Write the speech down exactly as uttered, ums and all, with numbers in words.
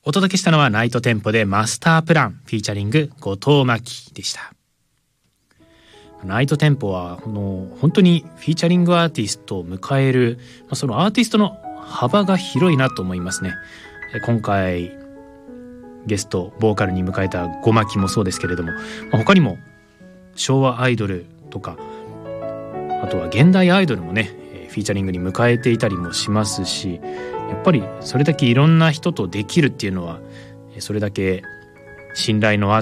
お届けしたのはナイトテンポでマスタープランフィーチャリング後藤真希でした。ナイトテンポはこの本当にフィーチャリングアーティストを迎える、まあ、そのアーティストの幅が広いなと思いますね。今回ゲストボーカルに迎えたゴマキもそうですけれども、まあ、他にも昭和アイドルとかあとは現代アイドルもねフィーチャリングに迎えていたりもしますし、やっぱりそれだけいろんな人とできるっていうのはそれだけ信頼の